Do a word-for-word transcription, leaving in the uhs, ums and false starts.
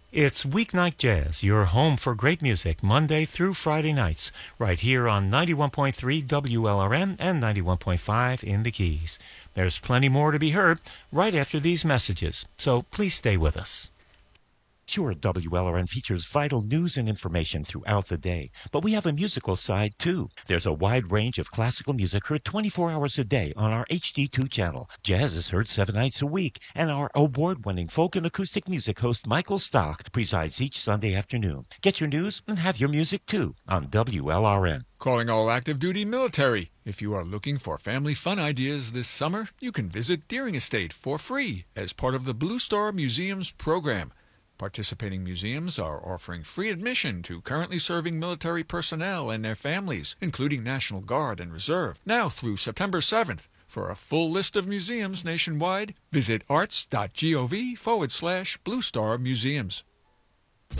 It's Weeknight Jazz, your home for great music, Monday through Friday nights, right here on ninety-one point three W L R N and ninety-one point five in the Keys. There's plenty more to be heard right after these messages, so please stay with us. Sure, W L R N features vital news and information throughout the day, but we have a musical side too. There's a wide range of classical music heard twenty-four hours a day on our H D two channel. Jazz is heard seven nights a week, and our award-winning folk and acoustic music host Michael Stock presides each Sunday afternoon. Get your news and have your music too on W L R N. Calling all active duty military. If you are looking for family fun ideas this summer, you can visit Deering Estate for free as part of the Blue Star Museum's program. Participating museums are offering free admission to currently serving military personnel and their families, including National Guard and Reserve, now through September seventh. For a full list of museums nationwide, visit arts.gov forward slash Blue Star Museums.